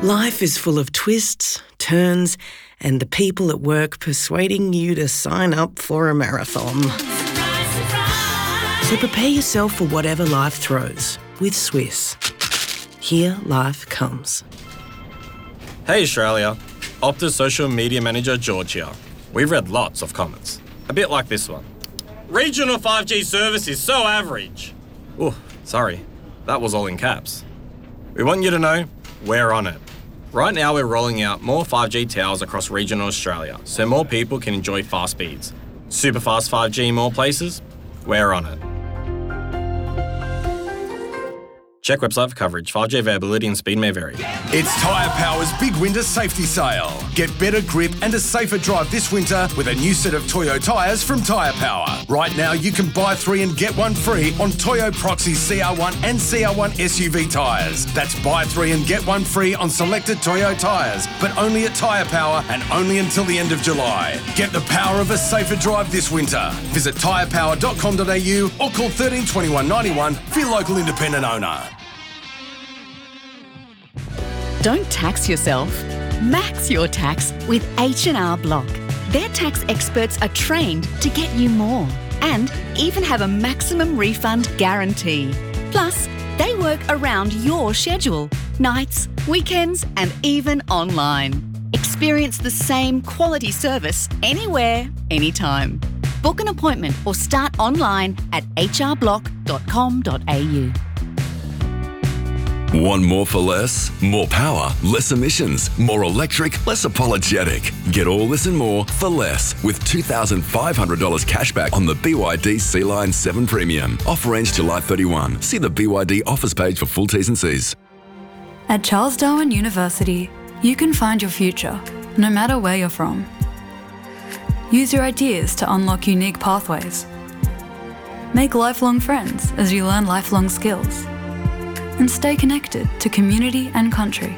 Life is full of twists, turns, and the people at work persuading you to sign up for a marathon. So prepare yourself for whatever life throws with Swiss. Here life comes. Hey Australia, Optus social media manager George here. We've read lots of comments, a bit like this one. Regional 5G service is so average. Oh, sorry, that was all in caps. We want you to know we're on it. Right now we're rolling out more 5G towers across regional Australia so more people can enjoy fast speeds. Super fast 5G in more places? We're on it. Check website for coverage. 5G availability and speed may vary. It's Tyre Power's big winter safety sale. Get better grip and a safer drive this winter with a new set of Toyo tyres from Tyre Power. Right now you can buy 3 and get 1 free on Toyo Proxy CR1 and CR1 SUV tyres. That's buy 3 and get 1 free on selected Toyo tyres, but only at Tyre Power and only until the end of July. Get the power of a safer drive this winter. Visit tyrepower.com.au or call 13 21 91 for your local independent owner. Don't tax yourself. Max your tax with H&R Block. Their tax experts are trained to get you more and even have a maximum refund guarantee. Plus, they work around your schedule, nights, weekends, and even online. Experience the same quality service anywhere, anytime. Book an appointment or start online at hrblock.com.au. Want more for less? More power, less emissions, more electric, less apologetic. Get all this and more for less with $2,500 cashback on the BYD Sea-Line 7 Premium. Offer ends July 31. See the BYD offers page for full T's and C's. At Charles Darwin University, you can find your future, no matter where you're from. Use your ideas to unlock unique pathways. Make lifelong friends as you learn lifelong skills. And stay connected to community and country.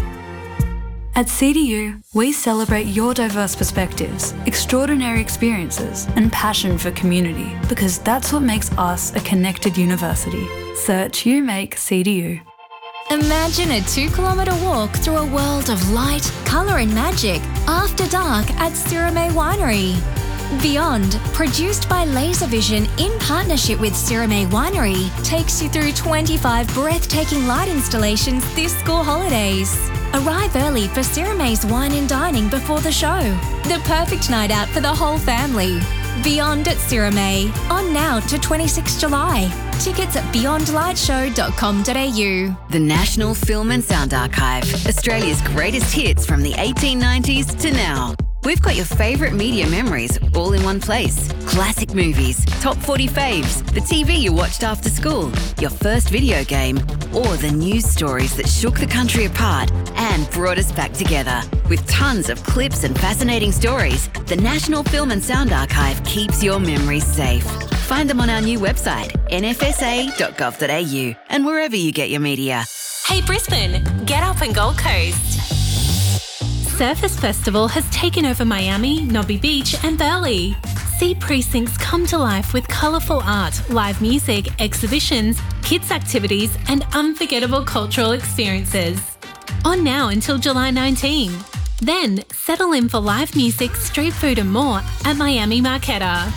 At CDU, we celebrate your diverse perspectives, extraordinary experiences, and passion for community, because that's what makes us a connected university. Search UMake CDU. Imagine a 2-kilometre walk through a world of light, colour and magic after dark at Sirame Winery. Beyond, produced by Laservision in partnership with Sirame Winery, takes you through 25 breathtaking light installations this school holidays. Arrive early for Sirame's wine and dining before the show. The perfect night out for the whole family. Beyond at Sirame, on now to 26 July. Tickets at beyondlightshow.com.au. The National Film and Sound Archive, Australia's greatest hits from the 1890s to now. We've got your favourite media memories all in one place. Classic movies, top 40 faves, the TV you watched after school, your first video game, or the news stories that shook the country apart and brought us back together. With tons of clips and fascinating stories, the National Film and Sound Archive keeps your memories safe. Find them on our new website, nfsa.gov.au, and wherever you get your media. Hey Brisbane, get up and Gold Coast. Surfers Festival has taken over Miami, Nobby Beach and Burleigh. See precincts come to life with colourful art, live music, exhibitions, kids activities and unforgettable cultural experiences. On now until July 19. Then settle in for live music, street food and more at Miami Marquetta.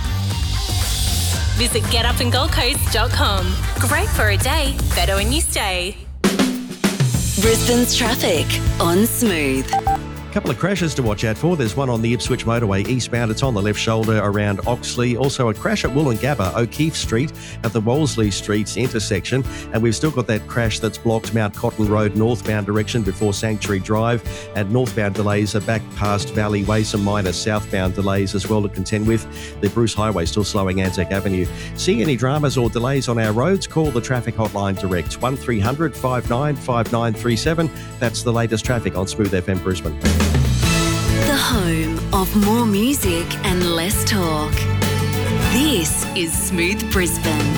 Visit getupandgoldcoast.com. Great for a day, better when you stay. Brisbane's traffic on Smooth. Couple of crashes to watch out for. There's one on the Ipswich motorway eastbound. It's on the left shoulder around Oxley. Also a crash at Woolloongabba, O'Keefe Street at the Wolseley Streets intersection. And we've still got that crash that's blocked Mount Cotton Road northbound direction before Sanctuary Drive. And northbound delays are back past Valley Way. Some minor southbound delays as well to contend with. The Bruce Highway still slowing Anzac Avenue. See any dramas or delays on our roads? Call the traffic hotline direct 1300 59 5937. That's the latest traffic on Smooth FM Brisbane. The home of more music and less talk. This is Smooth Brisbane.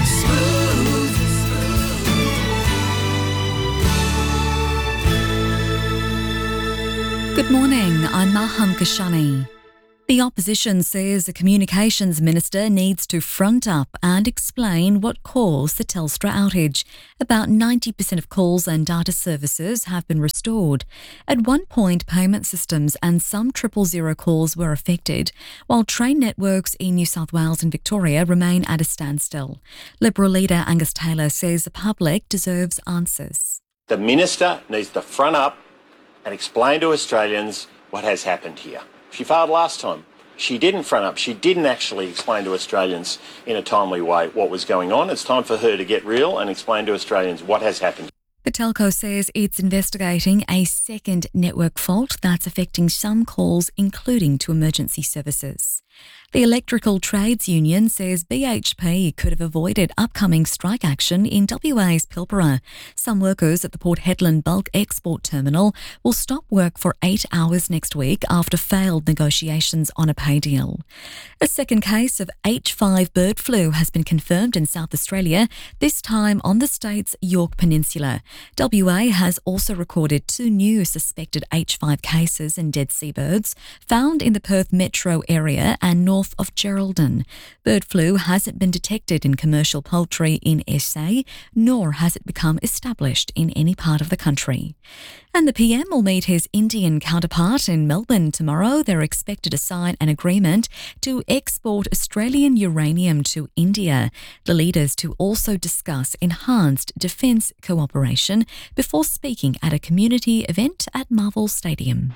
Good morning, I'm Maham Kashani. The opposition says the communications minister needs to front up and explain what caused the Telstra outage. About 90% of calls and data services have been restored. At one point, payment systems and some 000 calls were affected, while train networks in New South Wales and Victoria remain at a standstill. Liberal leader Angus Taylor says the public deserves answers. The minister needs to front up and explain to Australians what has happened here. She failed last time. She didn't front up. She didn't actually explain to Australians in a timely way what was going on. It's time for her to get real and explain to Australians what has happened. The telco says it's investigating a second network fault that's affecting some calls, including to emergency services. The Electrical Trades Union says BHP could have avoided upcoming strike action in WA's Pilbara. Some workers at the Port Hedland Bulk Export Terminal will stop work for 8 hours next week after failed negotiations on a pay deal. A second case of H5 bird flu has been confirmed in South Australia, this time on the state's Yorke Peninsula. WA has also recorded 2 new suspected H5 cases in dead seabirds found in the Perth metro area and north of Geraldton. Bird flu hasn't been detected in commercial poultry in SA, nor has it become established in any part of the country. And the PM will meet his Indian counterpart in Melbourne tomorrow. They're expected to sign an agreement to export Australian uranium to India. The leaders to also discuss enhanced defence cooperation before speaking at a community event at Marvel Stadium.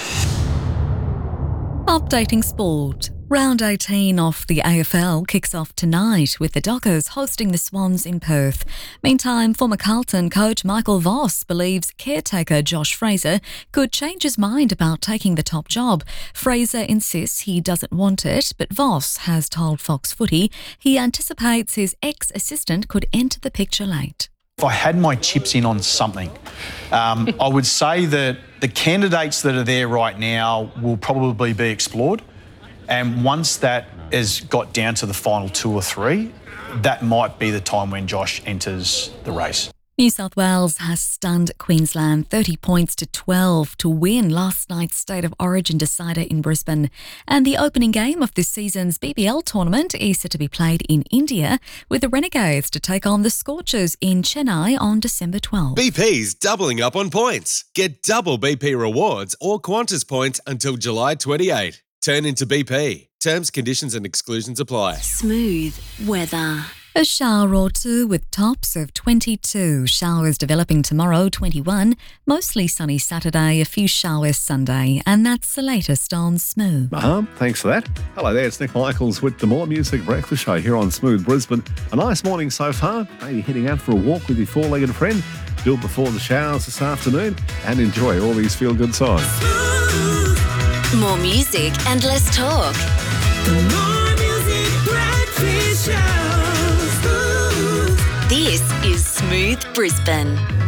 Updating sport. Round 18 of the AFL kicks off tonight with the Dockers hosting the Swans in Perth. Meantime, former Carlton coach Michael Voss believes caretaker Josh Fraser could change his mind about taking the top job. Fraser insists he doesn't want it, but Voss has told Fox Footy he anticipates his ex-assistant could enter the picture late. If I had my chips in on something, I would say that the candidates that are there right now will probably be explored. And once that has got down to the final 2 or 3, that might be the time when Josh enters the race. New South Wales has stunned Queensland 30 points to 12 to win last night's State of Origin decider in Brisbane. And the opening game of this season's BBL tournament is set to be played in India, with the Renegades to take on the Scorchers in Chennai on December 12. BP's doubling up on points. Get double BP rewards or Qantas points until July 28. Turn into BP. Terms, conditions and exclusions apply. Smooth weather. A shower or two with tops of 22. Showers developing tomorrow, 21. Mostly sunny Saturday, a few showers Sunday. And that's the latest on Smooth. Thanks for that. Hello there, it's Nick Michaels with the More Music Breakfast Show here on Smooth Brisbane. A nice morning so far. Maybe heading out for a walk with your four-legged friend. Do it before the showers this afternoon and enjoy all these feel-good songs. More music and less talk. More Music Breakfast Show. This is Smooth Brisbane.